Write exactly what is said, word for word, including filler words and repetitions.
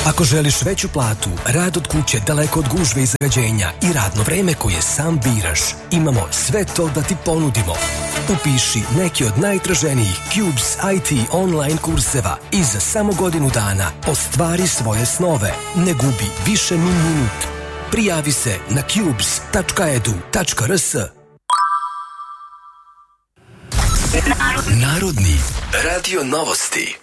Ako želiš veću platu, rad od kuće daleko od gužve i zagađenja i radno vreme koje sam biraš, imamo sve to da ti ponudimo. Upiši neki od najtraženijih Cubes I T online kurseva i za samo godinu dana ostvari svoje snove. Ne gubi više ni minut. Prijavi se na cubes tačka edu tačka rs. Narodni radio novosti.